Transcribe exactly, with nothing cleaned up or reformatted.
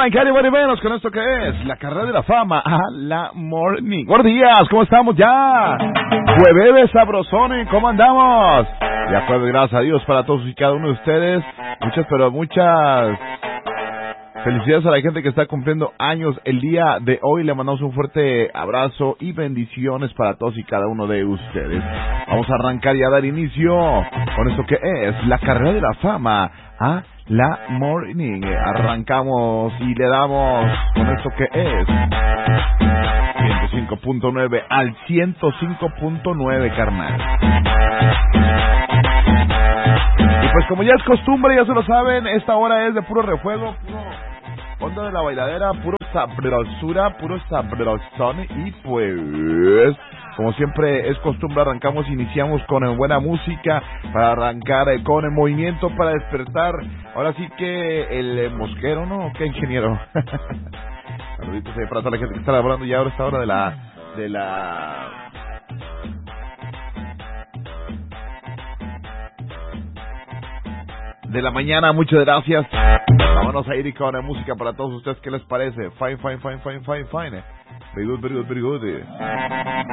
arrancar y bueno y menos con esto que es la carrera de la fama a la morning. Buenos días, ¿cómo estamos ya? Jueves sabrosón, ¿cómo andamos? Ya jueves, gracias a Dios para todos y cada uno de ustedes. Muchas, pero muchas felicidades a la gente que está cumpliendo años el día de hoy. Le mandamos un fuerte abrazo y bendiciones para todos y cada uno de ustedes. Vamos a arrancar y a dar inicio con esto que es la carrera de la fama a la morning. Arrancamos y le damos con esto que es ciento cinco punto nueve al ciento cinco punto nueve, carnal. Y pues como ya es costumbre, ya se lo saben, esta hora es de puro refuego, puro onda de la bailadera, puro sabrosura, puro sabrosón. Y pues, como siempre es costumbre, arrancamos, iniciamos con buena música para arrancar con el movimiento, para despertar. Ahora sí que el mosquero, ¿no? ¿Qué ingeniero? Saluditos ahí para toda la gente que está laborando ya ahora esta hora de la... de la... de la mañana. Muchas gracias. Vámonos a ir con música para todos ustedes. ¿Qué les parece? Fine, fine, fine, fine, fine, fine. Very good, very good, very good.